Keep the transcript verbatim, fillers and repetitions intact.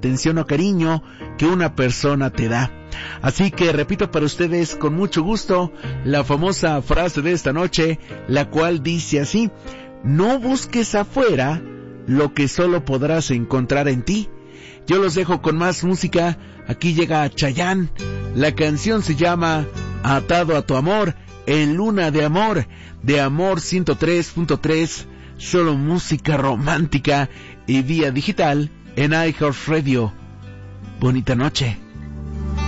atención o cariño que una persona te da. Así que repito para ustedes con mucho gusto la famosa frase de esta noche, la cual dice así: no busques afuera lo que solo podrás encontrar en ti. Yo los dejo con más música. Aquí llega Chayanne. La canción se llama Atado a tu amor, en Luna de Amor, de Amor ciento tres punto tres, solo música romántica y vía digital en iHeartRadio. Bonita noche.